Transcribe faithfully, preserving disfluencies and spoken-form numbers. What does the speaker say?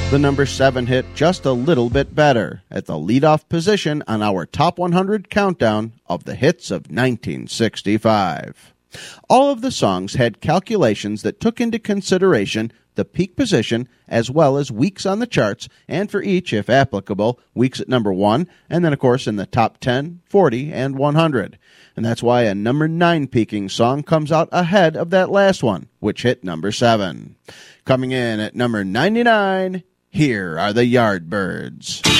The number seven hit just a little bit better at the leadoff position on our Top one hundred countdown of the hits of nineteen sixty-five. All of the songs had calculations that took into consideration the peak position as well as weeks on the charts, and for each, if applicable, weeks at number one, and then, of course, in the top ten, forty, and one hundred. And that's why a number nine peaking song comes out ahead of that last one, which hit number seven. Coming in at number ninety-nine, here are the Yardbirds.